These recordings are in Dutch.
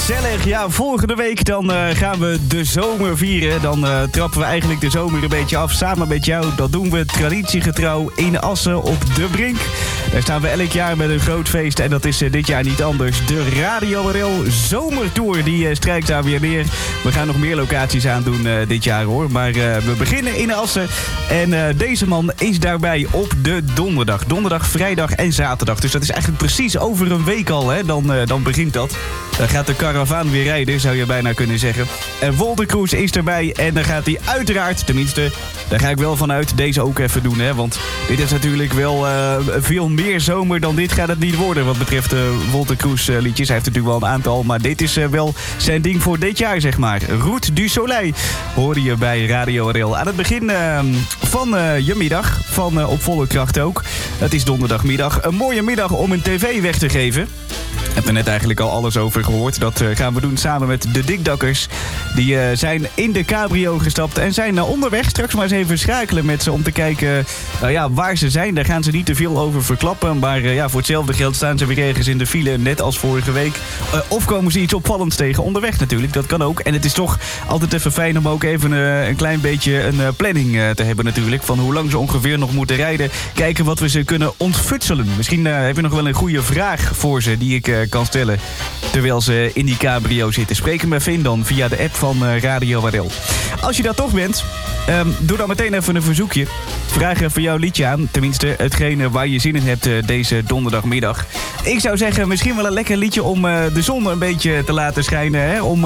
gezellig. Ja, volgende week dan gaan we de zomer vieren. Dan trappen we eigenlijk de zomer een beetje af samen met jou. Dat doen we traditiegetrouw in Assen op de Brink. Daar staan we elk jaar met een groot feest. En dat is dit jaar niet anders. De Radio RL Zomertour, die strijkt daar weer neer. We gaan nog meer locaties aandoen dit jaar hoor. Maar we beginnen in Assen. En deze man is daarbij op de donderdag. Donderdag, vrijdag en zaterdag. Dus dat is eigenlijk precies over een week al. Hè? Dan begint dat. Dan gaat de karavaan weer rijden, zou je bijna kunnen zeggen. En Wolter Kroes is erbij. En dan gaat hij uiteraard, tenminste, daar ga ik wel vanuit, deze ook even doen. Hè? Want dit is natuurlijk wel veel meer zomer dan dit gaat het niet worden. Wat betreft Wolter Kroes liedjes. Hij heeft natuurlijk wel een aantal. Maar dit is wel zijn ding voor dit jaar, zeg maar. Route du Soleil hoorde je bij Radio RL. Aan het begin van je middag. Van op volle kracht ook. Het is donderdagmiddag. Een mooie middag om een tv weg te geven. Ik heb er net eigenlijk al alles over gehoord. Dat gaan we doen samen met de Dikdakkers. Die zijn in de cabrio gestapt en zijn onderweg. Straks maar eens even schakelen met ze om te kijken waar ze zijn. Daar gaan ze niet te veel over verklappen. Maar voor hetzelfde geld staan ze weer ergens in de file, net als vorige week. Of komen ze iets opvallends tegen onderweg natuurlijk. Dat kan ook. En het is toch altijd even fijn om ook even een klein beetje een planning te hebben natuurlijk. Van hoe lang ze ongeveer nog moeten rijden. Kijken wat we ze kunnen ontfutselen. Misschien heb je nog wel een goede vraag voor ze die ik kan stellen terwijl ze in die cabrio zitten. Spreek met Vin dan via de app van Radio RL. Als je daar toch bent, doe dan meteen even een verzoekje. Vraag even jouw liedje aan. Tenminste, hetgene waar je zin in hebt deze donderdagmiddag. Ik zou zeggen, misschien wel een lekker liedje om de zon een beetje te laten schijnen. Hè? Om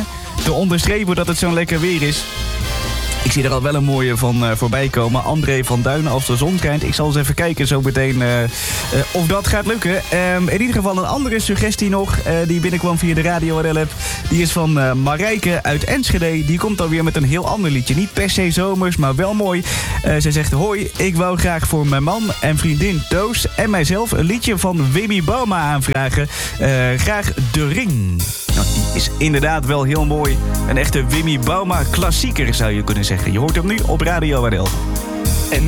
te onderstrepen dat het zo'n lekker weer is. Ik zie er al wel een mooie van voorbij komen. André van Duinen als de zon schijnt. Ik zal eens even kijken zo meteen of dat gaat lukken. In ieder geval een andere suggestie nog. Die binnenkwam via de Radio RL-app. Die is van Marijke uit Enschede. Die komt dan weer met een heel ander liedje. Niet per se zomers, maar wel mooi. Zij zegt, hoi, ik wou graag voor mijn man en vriendin Toos en mijzelf een liedje van Wimmy Bauma aanvragen. Graag De Ring. Nou, die is inderdaad wel heel mooi. Een echte Wimmy Bauma klassieker zou je kunnen zeggen. Je hoort hem nu op Radio RL. En